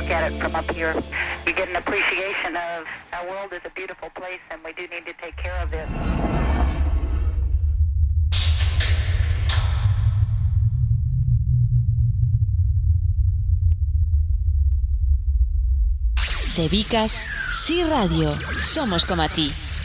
look at it from up here, you get an appreciation of our world is a beautiful place and we do need to take care of it. Sebicas, sí radio, somos como a ti.